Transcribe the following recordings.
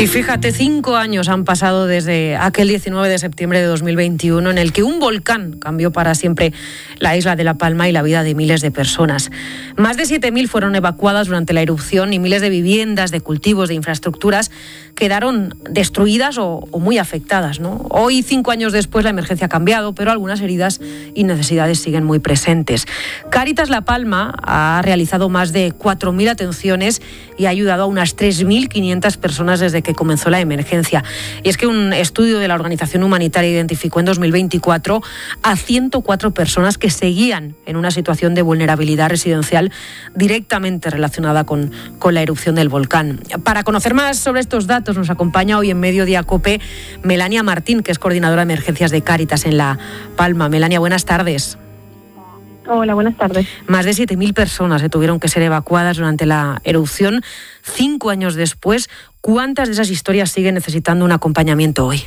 Y fíjate, 5 años han pasado desde aquel 19 de septiembre de 2021 en el que un volcán cambió para siempre la isla de La Palma y la vida de miles de personas. Más de 7.000 fueron evacuadas durante la erupción y miles de viviendas, de cultivos, de infraestructuras quedaron destruidas o muy afectadas, ¿no? Hoy, 5 años después, la emergencia ha cambiado, pero algunas heridas y necesidades siguen muy presentes. Cáritas La Palma ha realizado más de 4.000 atenciones y ha ayudado a unas 3.500 personas desde que comenzó la emergencia. Y es que un estudio de la organización humanitaria identificó en 2024 a 104 personas que seguían en una situación de vulnerabilidad residencial directamente relacionada con la erupción del volcán. Para conocer más sobre estos datos nos acompaña hoy en Mediodía COPE Melania Martín, que es coordinadora de emergencias de Cáritas en La Palma. Melania, buenas tardes. Hola, buenas tardes. Más de 7.000 personas tuvieron que ser evacuadas durante la erupción. 5 años después, ¿cuántas de esas historias siguen necesitando un acompañamiento hoy?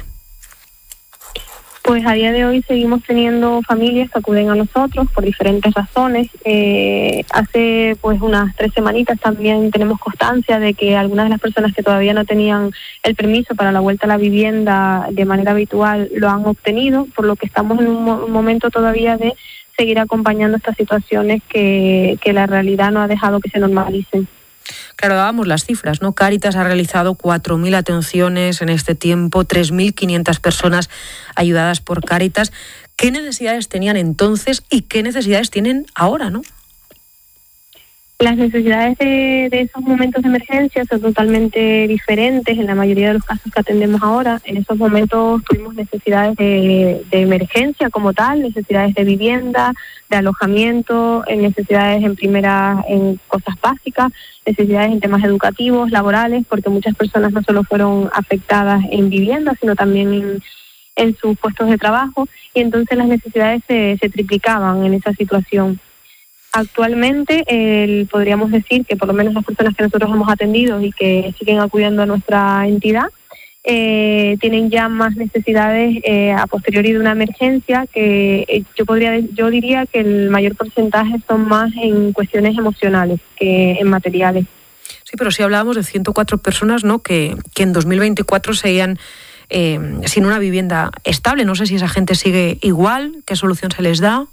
Pues a día de hoy seguimos teniendo familias que acuden a nosotros por diferentes razones. Hace pues unas 3 semanitas también tenemos constancia de que algunas de las personas que todavía no tenían el permiso para la vuelta a la vivienda de manera habitual lo han obtenido, por lo que estamos en un momento todavía de seguir acompañando estas situaciones que la realidad no ha dejado que se normalicen. Claro, dábamos las cifras, ¿no? Cáritas ha realizado 4.000 atenciones en este tiempo, 3.500 personas ayudadas por Cáritas. ¿Qué necesidades tenían entonces y qué necesidades tienen ahora, no? Las necesidades de esos momentos de emergencia son totalmente diferentes en la mayoría de los casos que atendemos ahora. En esos momentos tuvimos necesidades de emergencia como tal, necesidades de vivienda, de alojamiento, necesidades en cosas básicas, necesidades en temas educativos, laborales, porque muchas personas no solo fueron afectadas en vivienda, sino también en sus puestos de trabajo, y entonces las necesidades se triplicaban en esa situación. Actualmente podríamos decir que por lo menos las personas que nosotros hemos atendido y que siguen acudiendo a nuestra entidad tienen ya más necesidades a posteriori de una emergencia, que yo diría que el mayor porcentaje son más en cuestiones emocionales que en materiales. Sí, pero si hablábamos de 104 personas, ¿no?, que en 2024 seguían sin una vivienda estable. No sé si esa gente sigue igual, ¿qué solución se les da?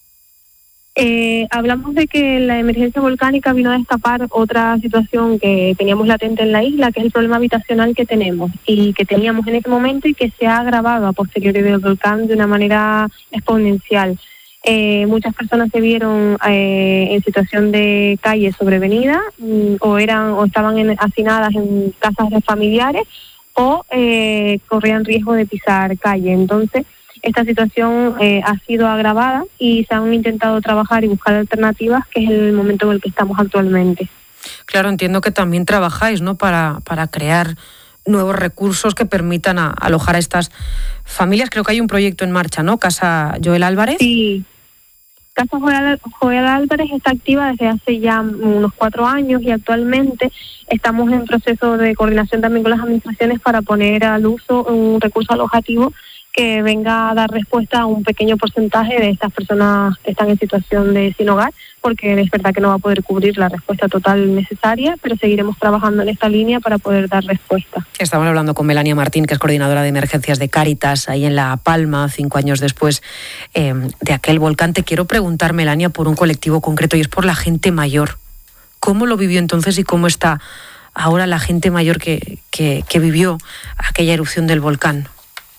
Hablamos de que la emergencia volcánica vino a destapar otra situación que teníamos latente en la isla, que es el problema habitacional que tenemos y que teníamos en ese momento y que se ha agravado a posteriori del volcán de una manera exponencial. Muchas personas se vieron en situación de calle sobrevenida o estaban hacinadas en casas de familiares o corrían riesgo de pisar calle. Entonces, esta situación ha sido agravada y se han intentado trabajar y buscar alternativas, que es el momento en el que estamos actualmente. Claro, entiendo que también trabajáis, ¿no?, para crear nuevos recursos que permitan alojar a estas familias. Creo que hay un proyecto en marcha, ¿no? Casa Joel Álvarez. Sí. Casa Joel Álvarez está activa desde hace ya unos 4 años y actualmente estamos en proceso de coordinación también con las administraciones para poner al uso un recurso alojativo que venga a dar respuesta a un pequeño porcentaje de estas personas que están en situación de sin hogar, porque es verdad que no va a poder cubrir la respuesta total necesaria, pero seguiremos trabajando en esta línea para poder dar respuesta. Estamos hablando con Melania Martín, que es coordinadora de emergencias de Cáritas ahí en La Palma, 5 años después de aquel volcán. Te quiero preguntar, Melania, por un colectivo concreto, y es por la gente mayor. ¿Cómo lo vivió entonces y cómo está ahora la gente mayor que vivió aquella erupción del volcán?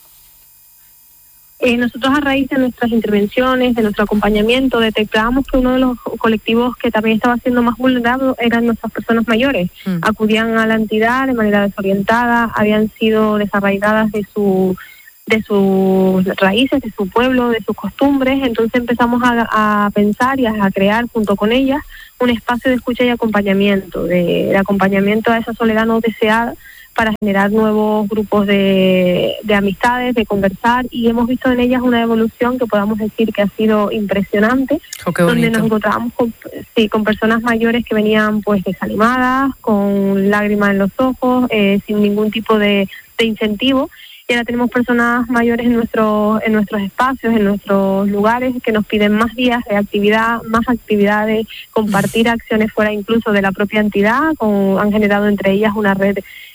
Nosotros, a raíz de nuestras intervenciones, de nuestro acompañamiento, detectábamos que uno de los colectivos que también estaba siendo más vulnerado eran nuestras personas mayores. Acudían a la entidad de manera desorientada, habían sido desarraigadas de sus raíces, de su pueblo, de sus costumbres. Entonces empezamos a pensar y a crear junto con ellas un espacio de escucha y acompañamiento, de acompañamiento a esa soledad no deseada, para generar nuevos grupos de amistades, de conversar, y hemos visto en ellas una evolución que podamos decir que ha sido impresionante, donde nos encontrábamos con personas mayores que venían pues desanimadas, con lágrimas en los ojos, sin ningún tipo de incentivo, y ahora tenemos personas mayores en nuestros espacios, en nuestros lugares, que nos piden más días de actividad, más actividades, compartir acciones fuera incluso de la propia entidad. Han generado entre ellas una red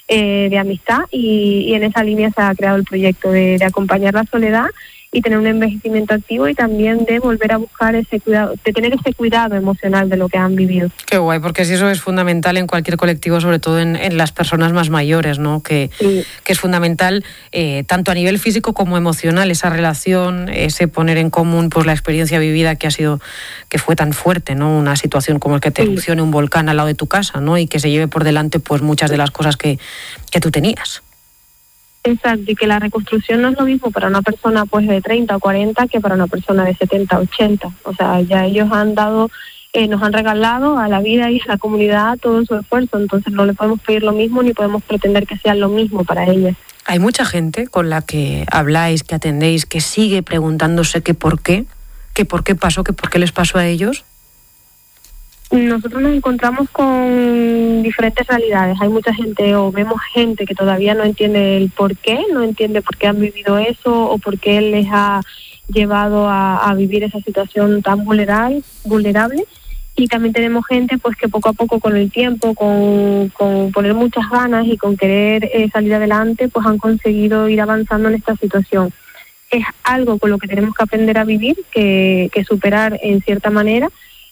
de amistad, y en esa línea se ha creado el proyecto de acompañar la soledad y tener un envejecimiento activo, y también de volver a buscar ese cuidado, de tener ese cuidado emocional de lo que han vivido. Qué guay, porque sí, eso es fundamental en cualquier colectivo, sobre todo en las personas más mayores, ¿no? Que es fundamental tanto a nivel físico como emocional, esa relación, ese poner en común pues la experiencia vivida que fue tan fuerte, ¿no? Una situación como el que te erupcione un volcán al lado de tu casa, ¿no? Y que se lleve por delante pues muchas de las cosas que tú tenías. Exacto, y que la reconstrucción no es lo mismo para una persona pues de 30 o 40 que para una persona de 70 o 80. O sea, ya ellos nos han regalado a la vida y a la comunidad todo su esfuerzo, entonces no le podemos pedir lo mismo ni podemos pretender que sea lo mismo para ellas. Hay mucha gente con la que habláis, que atendéis, que sigue preguntándose que por qué pasó, que por qué les pasó a ellos. Nosotros nos encontramos con diferentes realidades. Hay mucha gente, o vemos gente que todavía no entiende el por qué, no entiende por qué han vivido eso o por qué les ha llevado a vivir esa situación tan vulnerable. Y también tenemos gente pues que poco a poco, con el tiempo, con poner muchas ganas y con querer salir adelante, pues han conseguido ir avanzando en esta situación. Es algo con lo que tenemos que aprender a vivir, que superar en cierta manera.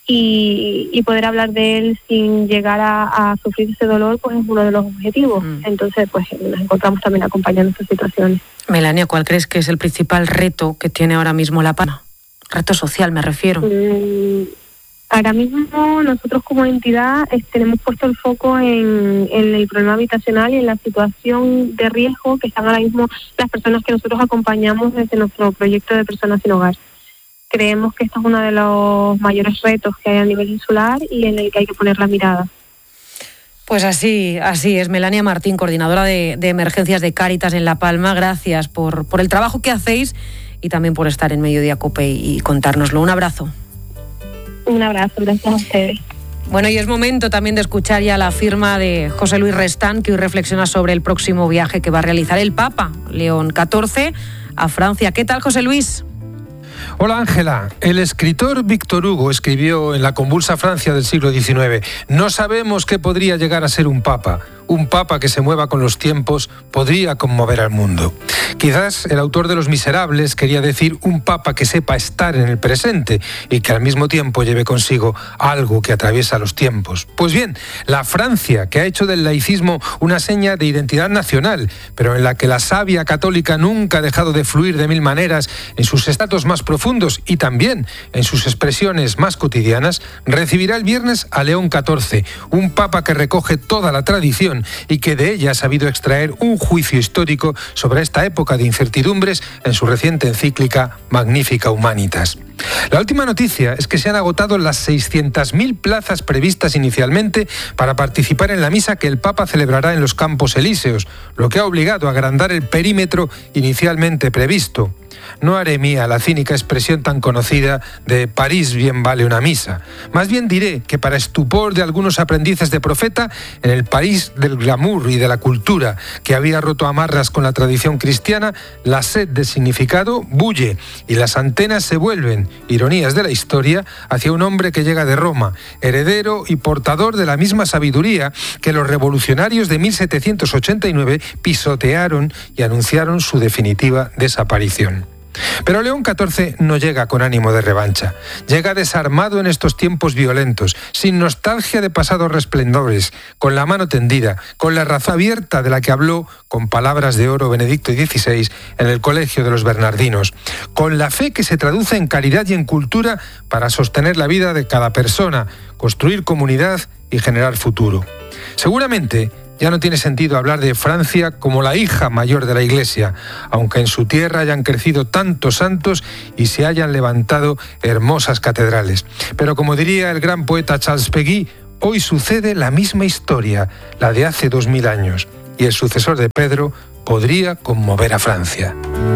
Y poder hablar de él sin llegar a sufrir ese dolor, pues es uno de los objetivos. Entonces, pues nos encontramos también acompañando estas situaciones. Melania, ¿cuál crees que es el principal reto que tiene ahora mismo La Palma? Reto social, me refiero. Ahora mismo nosotros como entidad tenemos puesto el foco en el problema habitacional y en la situación de riesgo que están ahora mismo las personas que nosotros acompañamos desde nuestro proyecto de Personas Sin Hogar. Creemos que esto es uno de los mayores retos que hay a nivel insular y en el que hay que poner la mirada. Pues así es. Melania Martín, coordinadora de emergencias de Cáritas en La Palma. Gracias por el trabajo que hacéis y también por estar en Mediodía COPE y contárnoslo. Un abrazo. Un abrazo, gracias a ustedes. Bueno, y es momento también de escuchar ya la firma de José Luis Restán, que hoy reflexiona sobre el próximo viaje que va a realizar el Papa León XIV a Francia. ¿Qué tal, José Luis? Hola Ángela, el escritor Víctor Hugo escribió en la convulsa Francia del siglo XIX: no sabemos qué podría llegar a ser un papa que se mueva con los tiempos podría conmover al mundo. Quizás el autor de Los Miserables quería decir un papa que sepa estar en el presente y que al mismo tiempo lleve consigo algo que atraviesa los tiempos. Pues bien, la Francia, que ha hecho del laicismo una seña de identidad nacional, pero en la que la savia católica nunca ha dejado de fluir de mil maneras en sus estratos más profundos y también en sus expresiones más cotidianas, recibirá el viernes a León XIV, un papa que recoge toda la tradición y que de ella ha sabido extraer un juicio histórico sobre esta época de incertidumbres en su reciente encíclica Magnificat Humanitas. La última noticia es que se han agotado las 600.000 plazas previstas inicialmente para participar en la misa que el Papa celebrará en los Campos Elíseos, lo que ha obligado a agrandar el perímetro inicialmente previsto. No haré mía la cínica expresión tan conocida de París bien vale una misa. Más bien diré que, para estupor de algunos aprendices de profeta, en el París del glamour y de la cultura, que había roto amarras con la tradición cristiana, la sed de significado bulle y las antenas se vuelven, ironías de la historia, hacia un hombre que llega de Roma, heredero y portador de la misma sabiduría que los revolucionarios de 1789 pisotearon y anunciaron su definitiva desaparición. Pero León XIV no llega con ánimo de revancha. Llega desarmado en estos tiempos violentos, sin nostalgia de pasados resplendores, con la mano tendida, con la razón abierta de la que habló con palabras de oro Benedicto XVI en el Colegio de los Bernardinos, con la fe que se traduce en caridad y en cultura para sostener la vida de cada persona, construir comunidad y generar futuro. Seguramente ya no tiene sentido hablar de Francia como la hija mayor de la Iglesia, aunque en su tierra hayan crecido tantos santos y se hayan levantado hermosas catedrales. Pero como diría el gran poeta Charles Péguy, hoy sucede la misma historia, la de hace 2000 años, y el sucesor de Pedro podría conmover a Francia.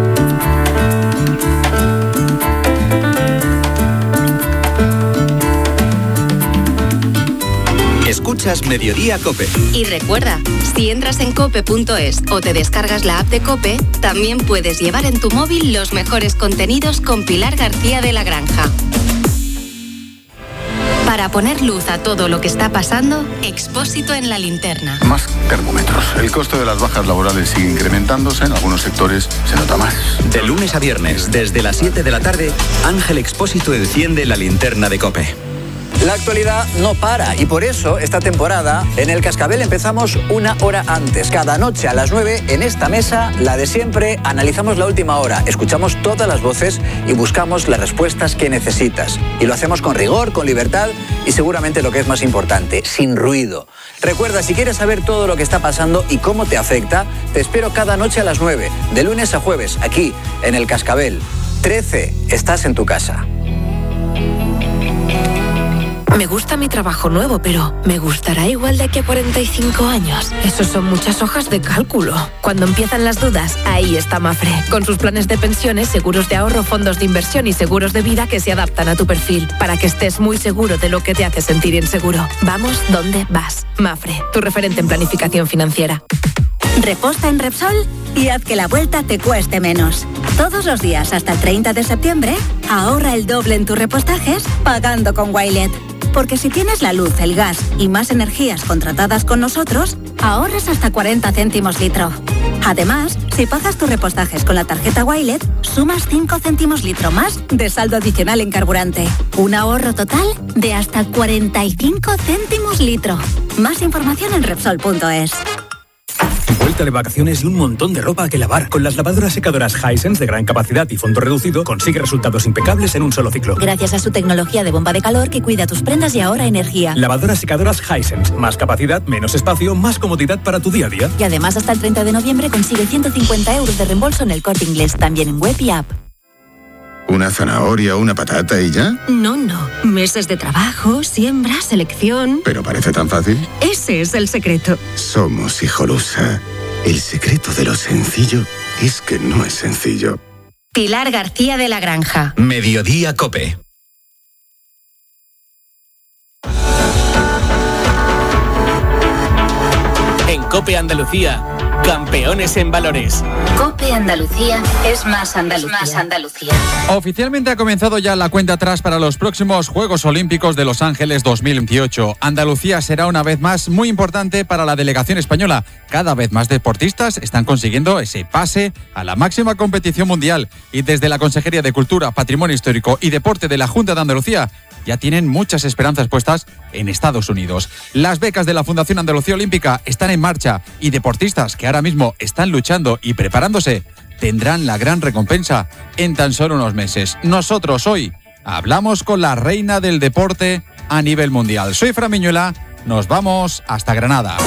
Escuchas Mediodía COPE. Y recuerda, si entras en cope.es o te descargas la app de COPE, también puedes llevar en tu móvil los mejores contenidos con Pilar García de la Granja. Para poner luz a todo lo que está pasando, Expósito en la linterna. Más termómetros. El costo de las bajas laborales sigue incrementándose. En algunos sectores se nota más. De lunes a viernes, desde las 7 de la tarde, Ángel Expósito enciende la linterna de COPE. La actualidad no para y por eso esta temporada en El Cascabel empezamos una hora antes. Cada noche a las 9 en esta mesa, la de siempre, analizamos la última hora, escuchamos todas las voces y buscamos las respuestas que necesitas. Y lo hacemos con rigor, con libertad y seguramente lo que es más importante, sin ruido. Recuerda, si quieres saber todo lo que está pasando y cómo te afecta, te espero cada noche a las 9, de lunes a jueves, aquí en El Cascabel. 13, estás en tu casa. Me gusta mi trabajo nuevo, pero ¿me gustará igual de aquí a 45 años? Esos son muchas hojas de cálculo. Cuando empiezan las dudas, ahí está Mapfre. Con sus planes de pensiones, seguros de ahorro, fondos de inversión y seguros de vida que se adaptan a tu perfil, para que estés muy seguro de lo que te hace sentir inseguro. Vamos donde vas. Mapfre, tu referente en planificación financiera. Reposta en Repsol y haz que la vuelta te cueste menos. Todos los días hasta el 30 de septiembre, ahorra el doble en tus repostajes pagando con Wilet. Porque si tienes la luz, el gas y más energías contratadas con nosotros, ahorras hasta 40 céntimos litro. Además, si pagas tus repostajes con la tarjeta Wilet, sumas 5 céntimos litro más de saldo adicional en carburante. Un ahorro total de hasta 45 céntimos litro. Más información en Repsol.es. Vuelta de vacaciones y un montón de ropa que lavar. Con las lavadoras secadoras Hisense de gran capacidad y fondo reducido, consigue resultados impecables en un solo ciclo. Gracias a su tecnología de bomba de calor que cuida tus prendas y ahorra energía. Lavadoras secadoras Hisense. Más capacidad, menos espacio, más comodidad para tu día a día. Y además hasta el 30 de noviembre consigue 150 euros de reembolso en El Corte Inglés, también en web y app. ¿Una zanahoria, una patata y ya? No. Meses de trabajo, siembra, selección. ¿Pero parece tan fácil? Ese es el secreto. Somos Hijolusa. El secreto de lo sencillo es que no es sencillo. Pilar García de la Granja. Mediodía COPE. En COPE Andalucía, campeones en valores. COPE Andalucía es más Andalucía. Oficialmente ha comenzado ya la cuenta atrás para los próximos Juegos Olímpicos de Los Ángeles 2028. Andalucía será una vez más muy importante para la delegación española. Cada vez más deportistas están consiguiendo ese pase a la máxima competición mundial. Y desde la Consejería de Cultura, Patrimonio Histórico y Deporte de la Junta de Andalucía ya tienen muchas esperanzas puestas en Estados Unidos. Las becas de la Fundación Andalucía Olímpica están en marcha y deportistas que ahora mismo están luchando y preparándose tendrán la gran recompensa en tan solo unos meses. Nosotros hoy hablamos con la reina del deporte a nivel mundial. Soy Fran Miñuela, nos vamos hasta Granada.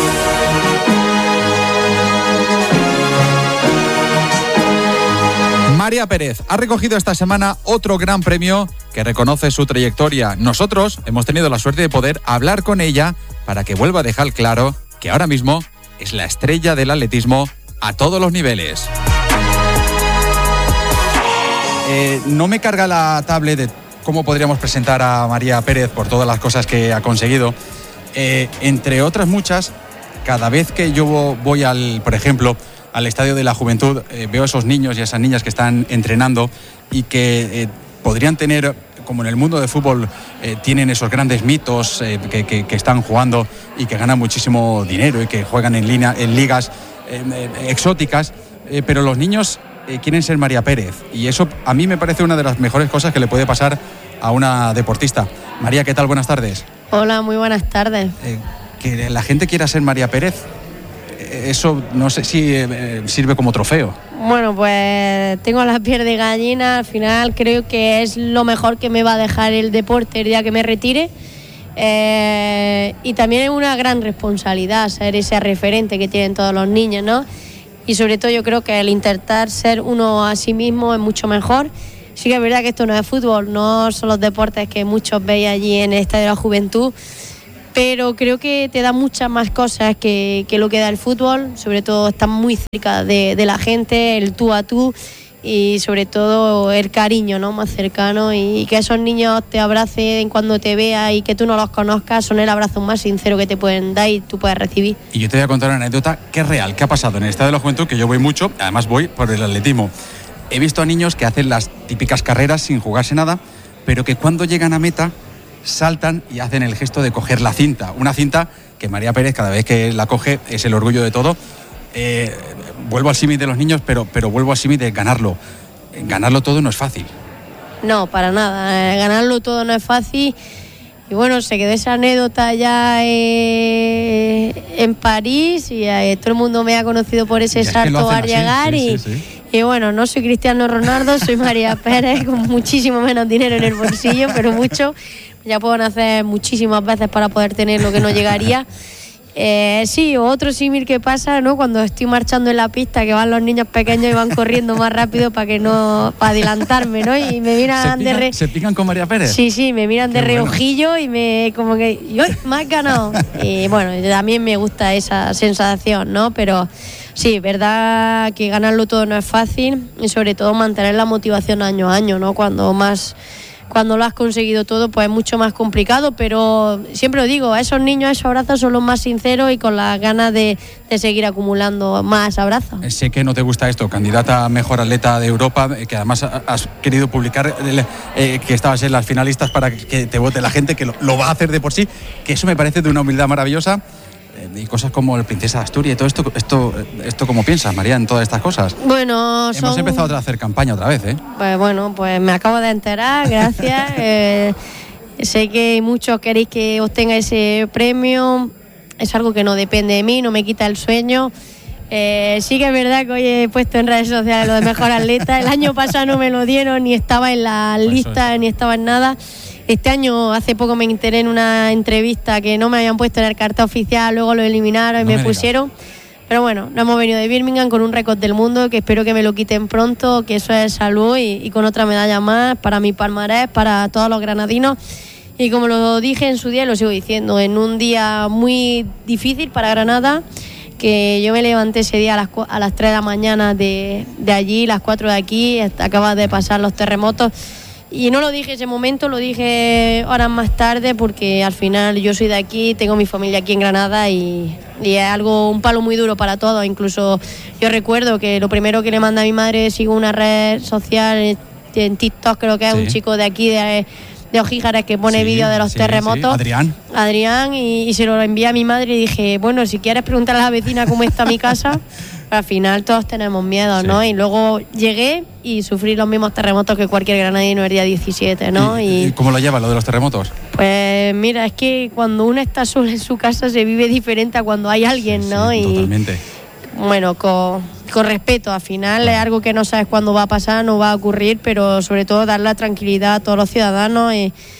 María Pérez ha recogido esta semana otro gran premio que reconoce su trayectoria. Nosotros hemos tenido la suerte de poder hablar con ella para que vuelva a dejar claro que ahora mismo es la estrella del atletismo a todos los niveles. No me carga la tablet de cómo podríamos presentar a María Pérez por todas las cosas que ha conseguido. Entre otras muchas, cada vez que yo voy por ejemplo, al Estadio de la Juventud, veo a esos niños y a esas niñas que están entrenando y que podrían tener, como en el mundo del fútbol, tienen esos grandes mitos que están jugando y que ganan muchísimo dinero y que juegan en ligas exóticas, pero los niños quieren ser María Pérez y eso a mí me parece una de las mejores cosas que le puede pasar a una deportista. María, ¿qué tal? Buenas tardes. Hola, muy buenas tardes. Que la gente quiera ser María Pérez, eso no sé si sirve como trofeo. Bueno, pues tengo la piel de gallina. Al final creo que es lo mejor que me va a dejar el deporte el día que me retire. Y también es una gran responsabilidad ser ese referente que tienen todos los niños, ¿no? Y sobre todo yo creo que el intentar ser uno a sí mismo es mucho mejor. Sí que es verdad que esto no es fútbol, no son los deportes que muchos veis allí en el Estadio de la Juventud, pero creo que te da muchas más cosas que lo que da el fútbol. Sobre todo estás muy cerca de la gente, el tú a tú y sobre todo el cariño, ¿no? Más cercano, y que esos niños te abracen cuando te veas y que tú no los conozcas, son el abrazo más sincero que te pueden dar y tú puedes recibir. Y yo te voy a contar una anécdota que es real, que ha pasado en el Estadio de la Juventud, que yo voy mucho, además voy por el atletismo. He visto a niños que hacen las típicas carreras sin jugarse nada, pero que cuando llegan a meta saltan y hacen el gesto de coger la cinta. Una cinta que María Pérez, cada vez que la coge, es el orgullo de todo. Vuelvo al símil de los niños, pero vuelvo al símil de ganarlo. Ganarlo todo no es fácil. No, para nada. Ganarlo todo no es fácil. Y bueno, se quedó esa anécdota ya en París y todo el mundo me ha conocido por ese salto al llegar. Y bueno, no soy Cristiano Ronaldo, soy María Pérez, con muchísimo menos dinero en el bolsillo, pero mucho. Ya puedo nacer muchísimas veces para poder tener lo que no llegaría. Sí, otro símil que pasa, ¿no? Cuando estoy marchando en la pista, que van los niños pequeños y van corriendo más rápido para adelantarme, ¿no? Y me miran ¿Se pican con María Pérez? Sí, me miran de reojillo y me como que me has ganado. Y bueno, también me gusta esa sensación, ¿no? Pero sí, verdad que ganarlo todo no es fácil y sobre todo mantener la motivación año a año, ¿no? Cuando lo has conseguido todo, pues es mucho más complicado, pero siempre lo digo, esos niños, esos abrazos son los más sinceros y con las ganas de seguir acumulando más abrazos. Sé que no te gusta esto, candidata a mejor atleta de Europa, que además has querido publicar que estabas en las finalistas para que te vote la gente, que lo va a hacer de por sí, que eso me parece de una humildad maravillosa. Y cosas como el Princesa de Asturias y todo esto ¿cómo piensas, María, en todas estas cosas? Bueno, hemos empezado a hacer campaña otra vez, ¿eh? Pues me acabo de enterar, gracias. Sé que muchos queréis que obtenga ese premio. Es algo que no depende de mí, no me quita el sueño. Sí que es verdad que hoy he puesto en redes sociales lo de mejor atleta. El año pasado no me lo dieron, ni estaba en la lista, ni estaba en nada. Este año, hace poco me enteré en una entrevista que no me habían puesto en el cartel oficial, luego lo eliminaron y me pusieron. Pero bueno, no hemos venido de Birmingham con un récord del mundo que espero que me lo quiten pronto, que eso es salud y con otra medalla más para mi palmarés, para todos los granadinos. Y como lo dije en su día, lo sigo diciendo, en un día muy difícil para Granada, que yo me levanté ese día a las 3 de la mañana de allí, las 4 de aquí, acaba de pasar los terremotos. Y no lo dije ese momento, lo dije horas más tarde porque al final yo soy de aquí, tengo mi familia aquí en Granada y es un palo muy duro para todos. Incluso yo recuerdo que lo primero que le mandé a mi madre, sigo una red social en TikTok, creo que es un chico de aquí, de Ojíjares, que pone vídeos de los terremotos. Adrián, y se lo envié a mi madre y dije, bueno, si quieres preguntar a la vecina cómo está mi casa. Al final todos tenemos miedo, ¿no? Y luego llegué y sufrí los mismos terremotos que cualquier granadino el día 17, ¿no? ¿Y cómo lo lleva lo de los terremotos? Pues mira, es que cuando uno está solo en su casa se vive diferente a cuando hay alguien, ¿no? Sí, totalmente. Bueno, con respeto, al final es algo que no sabes cuándo va a pasar, no va a ocurrir, pero sobre todo dar la tranquilidad a todos los ciudadanos.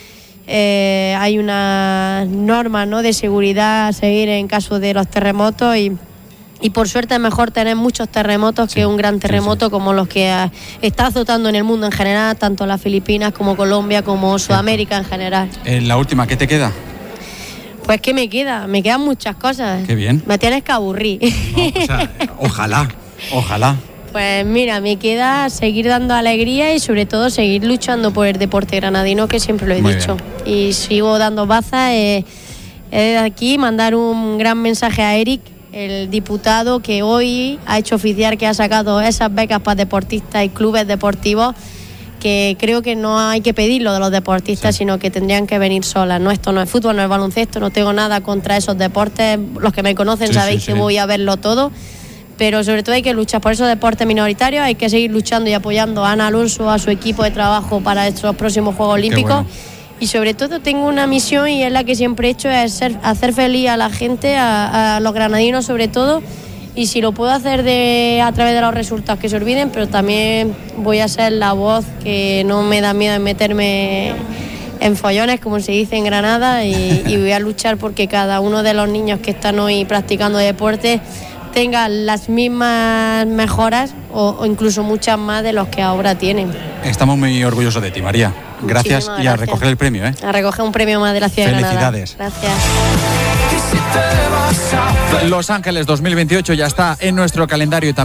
Hay una norma, ¿no?, de seguridad a seguir en caso de los terremotos y por suerte es mejor tener muchos terremotos que un gran terremoto como los que está azotando en el mundo en general, tanto las Filipinas como Colombia como Sudamérica en general. La última, ¿qué te queda? Pues ¿qué me queda? Me quedan muchas cosas. Qué bien. Me tienes que aburrir. No, ojalá. Pues mira, me queda seguir dando alegría y sobre todo seguir luchando por el deporte granadino, que siempre lo he dicho. Bien. Y sigo dando baza. De aquí mandar un gran mensaje a Eric, el diputado que hoy ha hecho oficial que ha sacado esas becas para deportistas y clubes deportivos, que creo que no hay que pedirlo de los deportistas, sino que tendrían que venir solas. No, esto no es fútbol, no es baloncesto, no tengo nada contra esos deportes. Los que me conocen sabéis que voy a verlo todo, pero sobre todo hay que luchar por esos deportes minoritarios, hay que seguir luchando y apoyando a Ana Alonso, a su equipo de trabajo para estos próximos Juegos Olímpicos. Y sobre todo tengo una misión, y es la que siempre he hecho, es hacer feliz a la gente, a los granadinos sobre todo, y si lo puedo hacer a través de los resultados, que se olviden, pero también voy a ser la voz que no me da miedo en meterme en follones, como se dice en Granada, y voy a luchar porque cada uno de los niños que están hoy practicando deporte tenga las mismas mejoras o incluso muchas más de los que ahora tienen. Estamos muy orgullosos de ti, María. Gracias y a recoger el premio, ¿eh? A recoger un premio más de la ciudad de Granada. Felicidades. Gracias. Los Ángeles 2028 ya está en nuestro calendario y también